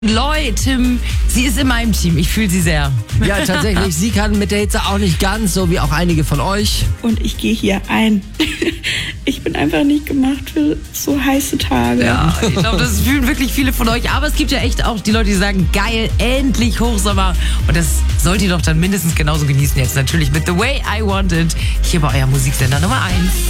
Loy, Tim, sie ist in meinem Team. Ich fühle sie sehr. Ja, tatsächlich. Sie kann mit der Hitze auch nicht ganz, so wie auch einige von euch. Und ich gehe hier ein. Ich bin einfach nicht gemacht für so heiße Tage. Ja, ich glaube, das fühlen wirklich viele von euch. Aber es gibt ja echt auch die Leute, die sagen, geil, endlich Hochsommer. Und das sollt ihr doch dann mindestens genauso genießen jetzt. Natürlich mit The Way I Want It. Hier bei eurem Musiksender Nummer 1.